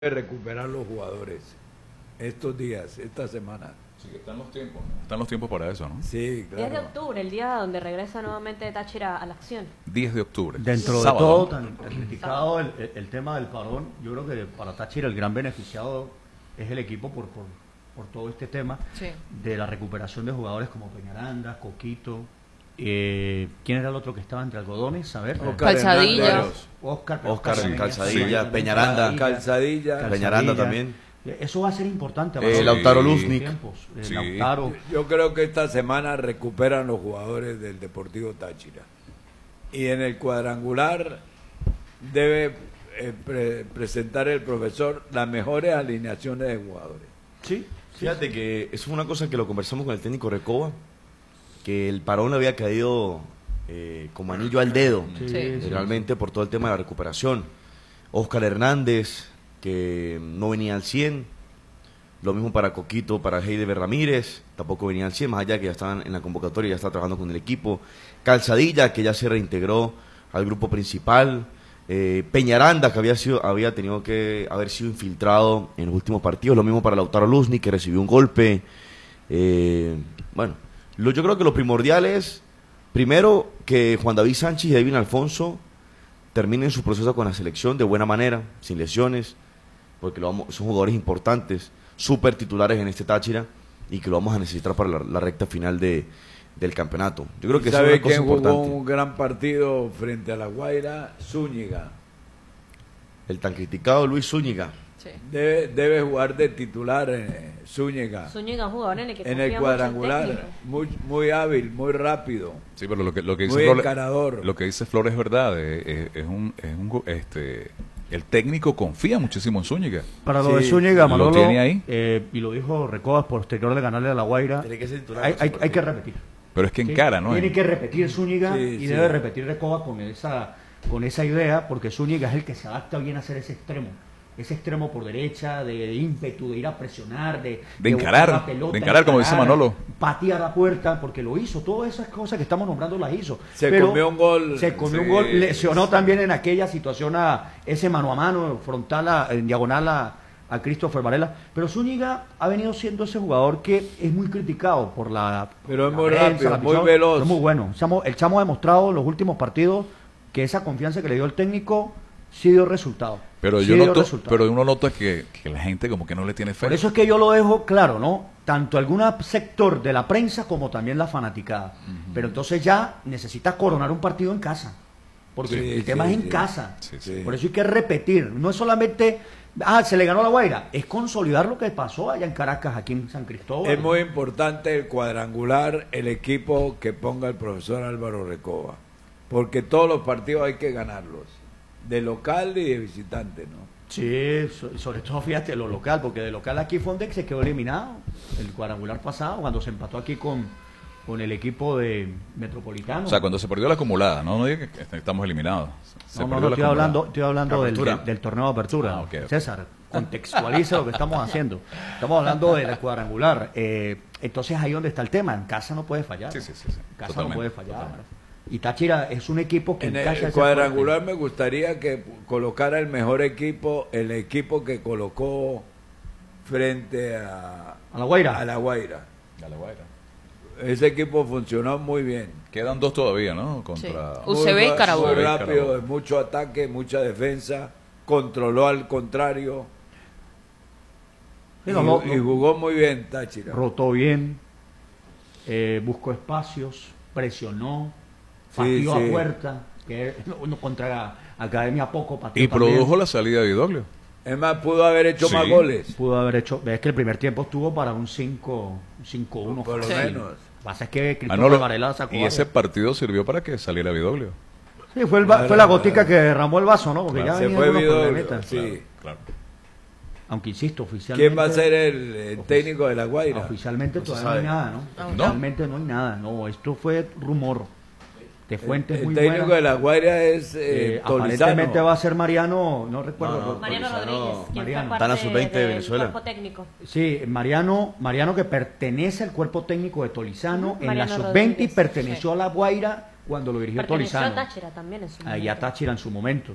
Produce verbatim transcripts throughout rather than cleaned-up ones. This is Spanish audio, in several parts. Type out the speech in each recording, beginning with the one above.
recuperar los jugadores estos días, esta semana. Sí, que están los tiempos, ¿no? Están los tiempos para eso, ¿no? Sí, claro. diez de octubre, el día donde regresa nuevamente Táchira a la acción. diez de octubre. Dentro de Sábado, todo, ¿no? tan tan criticado el, el- el tema del parón, yo creo que para Táchira el gran beneficiado es el equipo por, por, por todo este tema Sí. de la recuperación de jugadores como Peñaranda, Coquito. Eh, ¿Quién era el otro que estaba entre algodones? A ver, Oscar Calzadilla. Hernández, Oscar, pero Oscar también Calzadilla, ya está- Peñaranda. Calzadilla. Calzadilla. Peñaranda también. Eso va a ser importante. Eh, va a ser Lautaro en Luznik. tiempos. Eh, Sí. Lautaro. Yo creo que esta semana recuperan los jugadores del Deportivo Táchira. Y en el cuadrangular debe eh, pre- presentar el profesor las mejores alineaciones de jugadores. Sí, Fíjate que eso es una cosa que lo conversamos con el técnico Recoba, que el parón le había caído eh, como anillo al dedo, sí, Sí. sí. realmente por todo el tema de la recuperación. Oscar Hernández, que no venía al cien, lo mismo para Coquito, para Heideber Ramírez, tampoco venía al cien, más allá que ya estaban en la convocatoria, ya está trabajando con el equipo. Calzadilla, que ya se reintegró al grupo principal. Eh, Peñaranda, que había sido había tenido que haber sido infiltrado en los últimos partidos. Lo mismo para Lautaro Luznik, que recibió un golpe. Eh, bueno, lo, yo creo que lo primordial es, primero, que Juan David Sánchez y Edwin Alfonso terminen su proceso con la selección de buena manera, sin lesiones, porque lo vamos, son jugadores importantes, súper titulares en este Táchira, y que lo vamos a necesitar para la, la recta final de, del campeonato. Yo creo que eso es ¿Sabe una cosa quién jugó importante. un gran partido frente a La Guaira? Zúñiga. El tan criticado Luis Zúñiga. Sí. Debe, debe jugar de titular eh, Zúñiga. Zúñiga, un jugador en el que En confía el mucho cuadrangular, técnico. muy, muy hábil, muy rápido, Sí, pero lo que, lo que dice muy Flores, encarador. lo que dice Flores es verdad. eh, eh, Es, un, es un, go- este, el técnico confía muchísimo en Zúñiga. Para lo de Sí, Zúñiga, lo Manolo, tiene ahí. eh, y lo dijo Recoba posterior de ganarle a La Guaira, Tiene que ser titular, hay, no se hay, puede hay que decir. repetir. Pero es que ¿sí? encara, ¿no? Tiene que repetir Zúñiga Sí, y sí. debe repetir Recoba con esa, con esa idea, porque Zúñiga es el que se adapta bien a hacer ese extremo. Ese extremo por derecha, de, de ímpetu, de ir a presionar, de, De encarar, buscar la pelota, de encarar, como dice Manolo. Patear la puerta, porque lo hizo. Todas esas cosas que estamos nombrando las hizo. Se Pero comió un gol. Se comió Sí, un gol. Lesionó sí. también en aquella situación a ese mano a mano, frontal, a- en diagonal a, a Christopher Varela. Pero Zúñiga ha venido siendo ese jugador que es muy criticado por la. Pero es la muy prensa, rápido, la muy afición, veloz. pero es muy bueno. El chamo, el chamo ha demostrado en los últimos partidos que esa confianza que le dio el técnico sí dio resultado. Pero Sí yo dio noto, resultado. pero uno nota que, que la gente como que no le tiene fe. Por eso es que yo lo dejo claro, ¿no? Tanto algún sector de la prensa como también la fanaticada. Pero entonces ya necesitas coronar un partido en casa. Porque Sí, el tema sí, es en sí. casa. Sí, sí. Por eso hay que repetir. No es solamente, ah, se le ganó a La Guaira. Es consolidar lo que pasó allá en Caracas, aquí en San Cristóbal. Es muy importante el cuadrangular, el equipo que ponga el profesor Álvaro Recoba, porque todos los partidos hay que ganarlos, de local y de visitante, ¿no? Sí, so- sobre todo fíjate lo local, porque de local aquí fue donde se quedó eliminado. El cuadrangular pasado, cuando se empató aquí con, con el equipo de Metropolitano. O sea, cuando se perdió la acumulada, no, no diga que estamos eliminados. Se No, no, perdió no, la estoy acumulada. hablando, estoy hablando del, Apertura. del- del torneo de apertura. Ah, ok, ok. César, contextualice lo que estamos haciendo. Estamos hablando del cuadrangular. Eh, entonces ahí donde está el tema. En casa no puede fallar. Sí, sí, sí, sí. En casa Totalmente, no puede fallar. totalmente. Y Táchira es un equipo que En en, casa el es cuadrangular me gustaría que colocara el mejor equipo, el equipo que colocó frente a, A La Guaira. a La Guaira. A La Guaira. Ese equipo funcionó muy bien. Quedan dos todavía, ¿no? Contra... Sí. U C B y Muy ra- Carabobo. Muy U C B y rápido, Carabobo. mucho ataque, mucha defensa, controló al contrario Sí, y, no, no, y no. jugó muy bien Táchira. Rotó bien, eh, buscó espacios, presionó, Sí, pateó sí. a puerta, que uno contra Academia poco pateó Y también. produjo la salida de Vidoglio. Es más, pudo haber hecho Sí. más goles, Pudo haber hecho, ves que el primer tiempo estuvo para un cinco uno. por lo Sí. menos. Lo que pasa es que Christopher Manolo, Varela sacó y varios. ese partido sirvió para que saliera Vidoglio. Sí, fue, el va- fue la gotica que derramó el vaso, ¿no? Porque ya Se venía fue algunos Vidoglio, problemitas. sí. Claro. Aunque insisto, oficialmente. ¿Quién va a ser el, el técnico de La Guaira? Oficialmente No se todavía no hay sabe. nada, ¿no? No. Oficialmente no hay nada. No, esto fue rumor. De fuentes El muy técnico buenas. de La Guaira es Eh, eh, Tolizano. aparentemente va a ser Mariano, no recuerdo. No, no, Mariano Tolizano, Rodríguez, quien Mariano. fue Está en la parte sub veinte de del Venezuela. cuerpo técnico. Sí, Mariano, Mariano que pertenece al cuerpo técnico de Tolizano, Ujú, en la Mariano sub veinte y Rodríguez, perteneció sí. a La Guaira cuando lo dirigió Perteneció Tolizano. a Táchira también en su Ahí a momento. Táchira en su momento.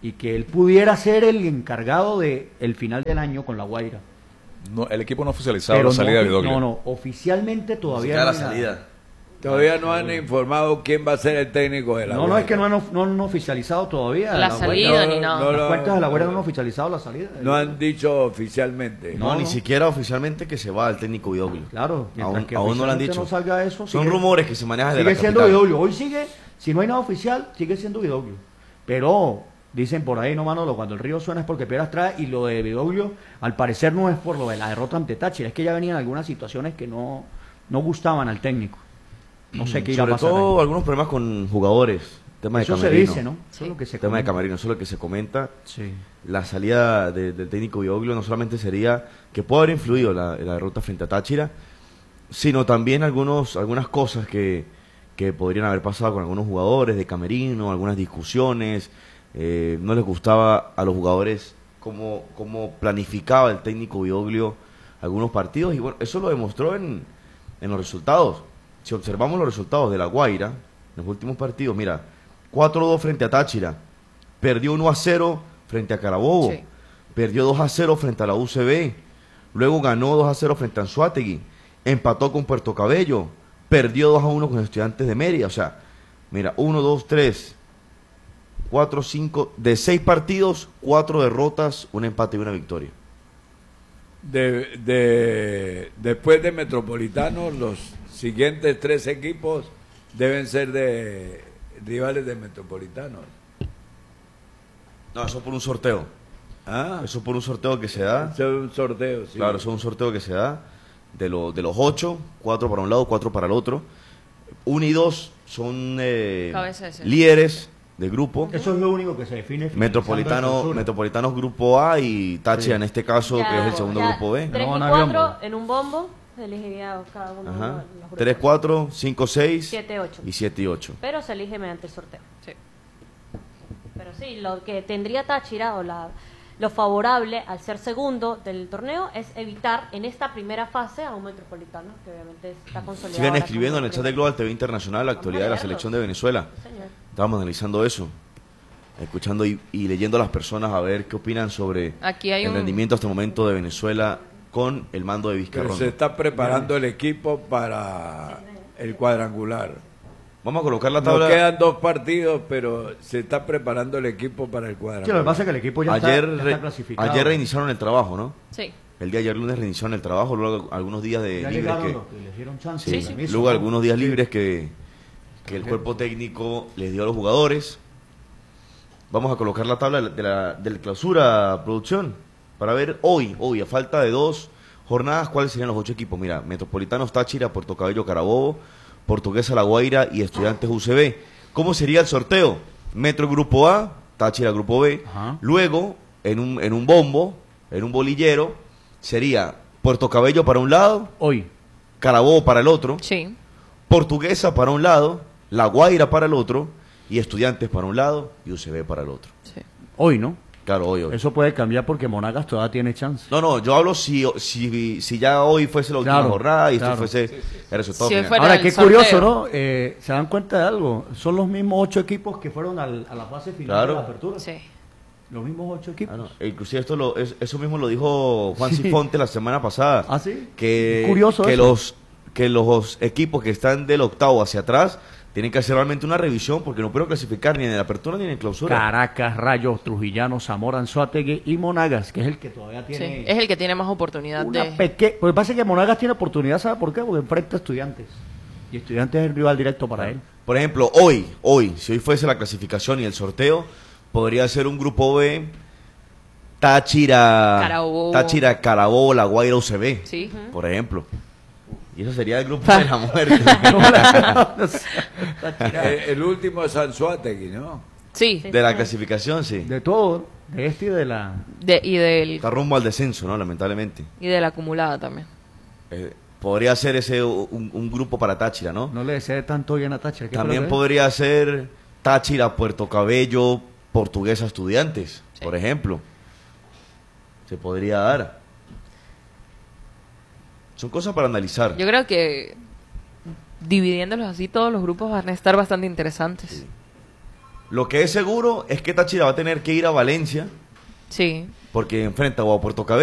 y que él pudiera ser el encargado de el final del año con La Guaira. No, el equipo no ha oficializado Pero la salida no, de Vidoglio. no, no, oficialmente todavía Todavía la no hay nada. salida. Todavía no han informado quién va a ser el técnico de la No, no, Guaira. es que no han, no han oficializado todavía. La Guaira- salida no, ni nada. no Las lo- cuentas de La Guaira no han oficializado la salida. No han dicho oficialmente. No, No, ni no. siquiera oficialmente que se va el técnico Vidoglio. Claro, mientras Aún, que aún no lo han oficialmente dicho. no salga eso, Son sigue- rumores que se manejan de Sigue la siendo capital. Vidoglio. Hoy sigue, si no hay nada oficial, sigue siendo Vidoglio. Pero dicen por ahí, no Manolo, cuando el río suena es porque piedras trae, y lo de Vidoglio, al parecer no es por lo de la derrota ante Táchira, es que ya venían algunas situaciones que no, no gustaban al técnico. No sé qué irá a Sobre pasar. todo ahí. algunos problemas con jugadores. Tema de Eso se camerino. dice, ¿no? Eso es lo que se Tema de comenta. camerino, eso es lo que se comenta. Sí. La salida de- del técnico Vidoglio no solamente sería que puede haber influido la, la derrota frente a Táchira, sino también algunos algunas cosas que, que podrían haber pasado con algunos jugadores de camerino, algunas discusiones. Eh, no les gustaba a los jugadores cómo, cómo planificaba el técnico Vidoglio algunos partidos, y bueno, eso lo demostró en, en los resultados. Si observamos los resultados de La Guaira en los últimos partidos, mira, cuatro dos frente a Táchira, perdió uno a cero frente a Carabobo, Sí. perdió dos a cero frente a la U C B, luego ganó dos a cero frente a Anzoátegui, empató con Puerto Cabello, perdió dos a uno con Estudiantes de Mérida. O sea, mira, uno, dos, tres, cuatro, cinco, de seis partidos, cuatro derrotas, un empate y una victoria. De, de, después de Metropolitano, los siguientes tres equipos deben ser de rivales de Metropolitano. No, eso por un sorteo. Ah, Eso por un sorteo que se da. eso es un sorteo, sí. Claro, eso es un sorteo que se da de, lo- de los ocho, cuatro para un lado, cuatro para el otro. Uno y dos son eh, Cabeza de serie. líderes de grupo. Eso es lo único que se define. finalizando el Metropolitano, clausura. Metropolitanos grupo A y Táchira Sí. en este caso, Ya, que es el segundo ya, grupo B. Tres No, y no, cuatro bombo. en un bombo, se elegiría cada uno de Ajá. los grupos. tres, cuatro, cinco, seis Siete, ocho. y siete y ocho. Pero se elige mediante el sorteo. Pero sí, lo que tendría Táchira, o la, lo favorable al ser segundo del torneo, es evitar en esta primera fase a un Metropolitano, que obviamente está consolidado. Sigan ahora escribiendo en como el chat de primero. Global T V Internacional la Vamos actualidad a de la leerlo. selección de Venezuela. Sí, señor. Estábamos analizando eso, escuchando y, y leyendo a las personas a ver qué opinan sobre Aquí hay el un- rendimiento hasta el momento de Venezuela con el mando de Pero Vizcarrón. se está preparando el equipo para el cuadrangular. Vamos a colocar la Nos tabla. quedan dos partidos, pero se está preparando el equipo para el Sí, lo cuadrangular. que pasa es que el equipo ya Ayer, está, ya re- está clasificado. ayer reiniciaron el trabajo, ¿no? Sí. El día de ayer lunes reiniciaron el trabajo, luego algunos días de Ya libres llegaron que... los que les dieron chance. Sí, de permiso, luego ¿no? algunos días Sí. libres que, que el cuerpo técnico les dio a los jugadores. Vamos a colocar la tabla de la, del clausura, producción, para ver hoy, hoy, a falta de dos jornadas, cuáles serían los ocho equipos. Mira, Metropolitanos, Táchira, Puerto Cabello, Carabobo, Portuguesa La Guaira y Estudiantes U C B. ¿Cómo sería el sorteo? Metro Grupo A, Táchira Grupo B. Ajá. Luego, en un, en un bombo, en un bolillero, sería Puerto Cabello para un lado, Hoy. Carabobo para el otro, Sí. Portuguesa para un lado, La Guaira para el otro, y Estudiantes para un lado y U C B para el otro. Sí. Hoy, ¿no? Claro, hoy, hoy. Eso puede cambiar porque Monagas todavía tiene chance. No, no, yo hablo si, si, si ya hoy fuese la última Claro, jornada y claro. esto fuese el resultado Si final. fuera- Ahora, el qué sorteo. curioso, ¿no? Eh, ¿Se dan cuenta de algo? Son los mismos ocho equipos que fueron al- a la fase final Claro. de la apertura. Sí. Los mismos ocho equipos. Ah, no, e inclusive esto lo, es- eso mismo lo dijo Juan Sí. Cifonte la semana pasada. ¿Ah, sí? Que, Curioso que eso. los que los equipos que están del octavo hacia atrás tienen que hacer realmente una revisión porque no pueden clasificar ni en la apertura ni en la clausura. Caracas, Rayos, Trujillano, Zamora, Anzoátegui y Monagas, que es el que todavía Sí. tiene Es el que tiene más oportunidad una de... pequeña... Lo que pasa es que Monagas tiene oportunidad, ¿sabe por qué? Porque enfrenta a Estudiantes. Y Estudiantes es el rival directo para él. Por ejemplo, hoy, hoy, si hoy fuese la clasificación y el sorteo, podría ser un grupo B, Táchira, Carabobo. Táchira, Carabobo, La Guaira, U C B, Sí. por ejemplo. Y eso sería el grupo de la muerte. Eh, el último es Anzoátegui, ¿no? Sí. De la clasificación, sí. De todo, de este y de la... De, y, del, Está rumbo al descenso, ¿no? Lamentablemente. y de la acumulada también. Eh, podría ser ese un, un grupo para Táchira, ¿no? No le desee tanto bien a Táchira. ¿qué También fue lo que podría ser Táchira, Puerto Cabello, Portuguesa, Estudiantes, Sí. por ejemplo. Se podría dar. Son cosas para analizar. Yo creo que dividiéndolos así, todos los grupos van a estar bastante interesantes. Lo que es seguro es que Táchira va a tener que ir a Valencia Sí. porque enfrenta o a Puerto Cabello